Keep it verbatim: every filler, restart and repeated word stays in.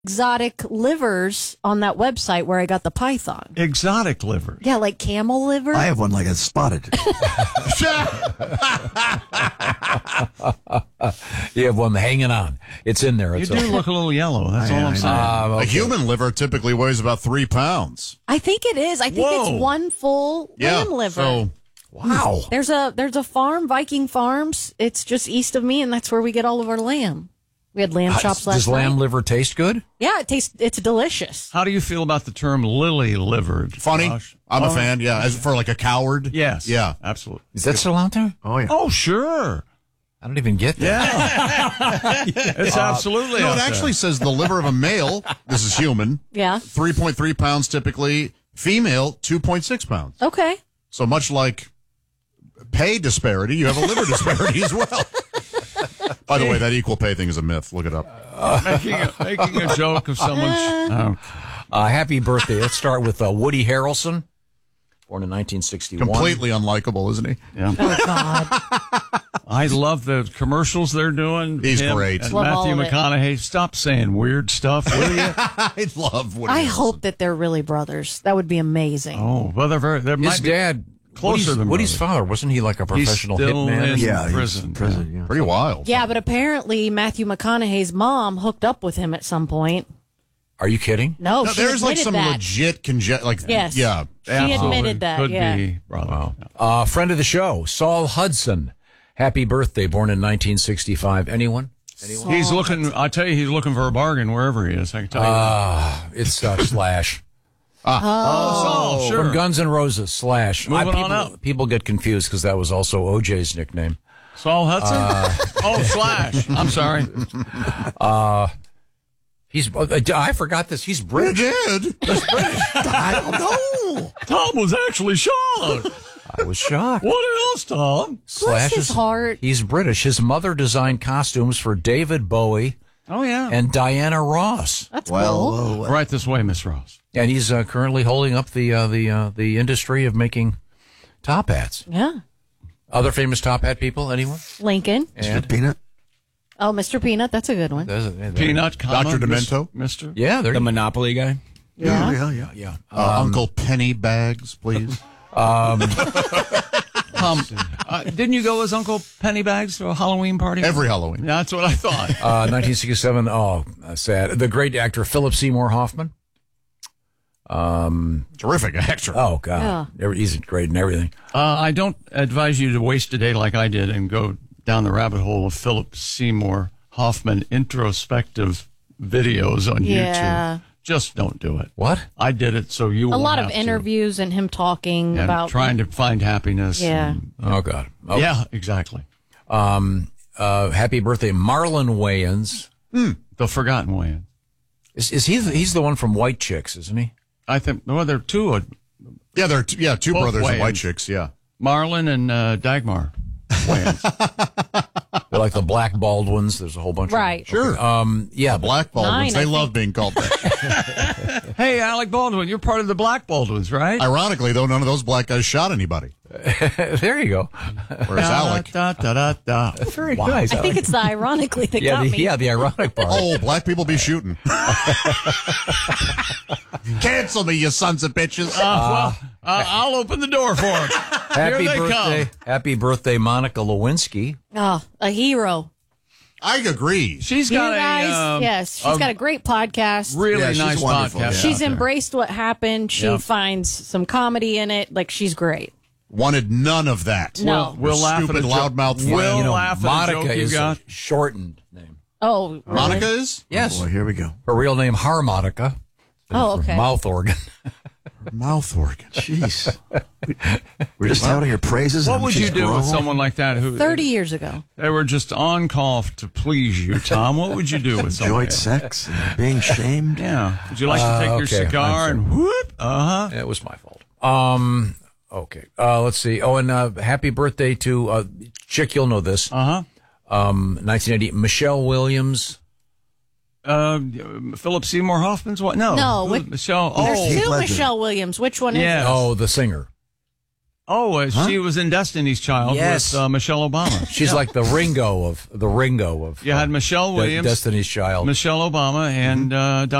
exotic livers on that website where I got the python. Exotic livers? Yeah, like camel liver. I have one like a spotted. You have one hanging on. It's in there. You It's do a, look a little yellow. That's I- all I I'm know. saying. uh, A okay. human liver typically weighs about three pounds. I think it is. I think Whoa. it's one full Yeah. lamb liver. So Wow. There's a there's a farm, Viking Farms. It's just east of me, and that's where we get all of our lamb. We had lamb chops last Does lamb night. liver taste good? Yeah, it tastes. It's delicious. How do you feel about the term lily-livered? funny. Josh? I'm Oh, a fan. Yeah, as for like a coward. Yes. Yeah. Absolutely. Is that still out there? Oh, yeah. Oh, sure. I don't even get that. Yeah. It's absolutely No, out it there. actually says the liver of a male. This is human. Yeah. three point three pounds typically. Female, two point six pounds. Okay. So much like pay disparity, you have a liver disparity as well. By the way, that equal pay thing is a myth. Look it up. making, a, making a joke of someone's... Oh. Uh, happy birthday. Let's start with uh, Woody Harrelson, born in nineteen sixty-one. Completely unlikable, isn't he? Yeah. Oh God. I love the commercials they're doing. He's Him great. and Love all Matthew of it. McConaughey, stop saying weird stuff, will you? I love Woody I Harrelson. hope that they're really brothers. That would be amazing. Oh, well, they're very... There His might be dad, closer Woody's, than Woody's brother. father, wasn't he like a He's professional still hitman? in Yeah, he's prison. in prison, yeah. Pretty wild. Yeah, but apparently Matthew McConaughey's mom hooked up with him at some point. Are you kidding? No, No, she there's like admitted some that. legit conge- like Yes. yeah. She Absolutely. admitted that. Could yeah. be, brother. Wow. Uh, friend of the show, Saul Hudson. Happy birthday, born in nineteen sixty-five. Anyone? Anyone? He's looking, I tell you, he's looking for a bargain wherever he is. I can tell you. that. Ah, it's uh, Slash. oh, Saul, sure. From Guns N' Roses, Slash. Moving I, people, on up. people get confused because that was also O J's nickname. Saul Hudson? oh, Slash. I'm sorry. He's. uh, I forgot this. He's You British. did. I don't know. Tom was actually shocked. I was shocked. What else, Tom? Slash his is- heart. He's British. His mother designed costumes for David Bowie Oh, yeah. and Diana Ross, That's Well, cool. well, right this way, Miss Ross. and he's uh, currently holding up the uh, the uh, the industry of making top hats. Yeah. Other famous top hat people, anyone? Lincoln. And Peanut. Oh, Mister Peanut. That's a good one. there's a- there's a- Peanut, comma, Doctor Demento? Mister. Yeah, there. The Monopoly guy. Yeah. Yeah, yeah. Yeah. Uh, Uncle Penny Bags, please. Um, uh, didn't you go as Uncle Pennybags to a Halloween party? Every Halloween. Yeah, that's what I thought. Uh, nineteen sixty-seven. Oh, uh, sad. The great actor Philip Seymour Hoffman. Um. Terrific actor. Oh God, Every- he's great and everything. Uh, I don't advise you to waste a day like I did and go down the rabbit hole of Philip Seymour Hoffman introspective videos on Yeah. YouTube. Just don't do it. What? I did it, so you A won't lot of have to. interviews and him talking And about trying to find happiness. Yeah. and- Oh God. Oh. yeah, exactly. Um. Uh. Happy birthday, Marlon Wayans. The forgotten way. Is is he? The, he's the one from White Chicks, isn't he? I think. Well, there are two. Uh, Yeah, there are two, yeah, two Both brothers and Wayans. white chicks, yeah. Marlon and uh, Dagmar. Wayans. They're like the Black Baldwins. There's a whole bunch. Right. Of them. Sure. Um. Yeah. Black Baldwins, Nine, they I love think. being called that. Hey, Alec Baldwin, you're part of the Black Baldwins, right? Ironically, though, none of those black guys shot anybody. There you go. Whereas Alec. Da, da, da, da. Very nice. I think it's the ironically that yeah. got The, me. yeah. The ironic part. Oh, black people be shooting. Cancel me, you sons of bitches. Uh, well, uh, I'll open the door for him. Happy Here they birthday. come. Happy birthday, Monica Lewinsky. Oh, a hero. I agree. She's You got guys, a um, yes, she's a got a great podcast. really Yeah, she's nice wonderful, podcast. yeah. She's out there. embraced what happened. She Yeah. finds some comedy in it. Like, she's great. Wanted none of that. No. We'll The laugh at stupid a joke. loudmouth We'll friend. You know, laugh at a Monica joke you is got. a shortened name. Oh, really? Monica is? Yes. Boy, here we go. Her real name, Harmonica. Oh, okay. Mouth organ. Mouth organ. Jeez. We're just touting her praises. What and would she's you do with grown. someone like that who thirty years ago. they were just on call to please you, Tom? What would you do with someone? Enjoyed sex and being shamed? Yeah. Would you like to Uh, take your okay, cigar I'm and whoop? Uh huh. It was my fault. Um. Okay. Uh. Let's see. Oh, and uh, happy birthday to uh, Chick. You'll know this. Uh huh. Um. nineteen eighty. Michelle Williams. Uh, Philip Seymour Hoffman's what? No. No, Who- what- Michelle. There's Oh, Heath two Ledger. Michelle Williams. Which one is Yeah. it? Oh, the singer. Oh, uh, she was in Destiny's Child Yes. with uh, Michelle Obama. She's like the Ringo of the Ringo of. You had uh, Michelle De- Williams, Destiny's Child. Michelle Obama, and uh,